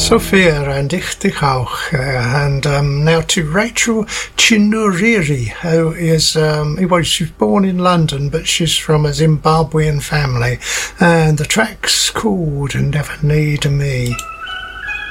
Sophia, and ich dich auch. And now to Rachel Chinuriri, who is, well, she's born in London, but she's from a Zimbabwean family. And the track's called Never Need Me.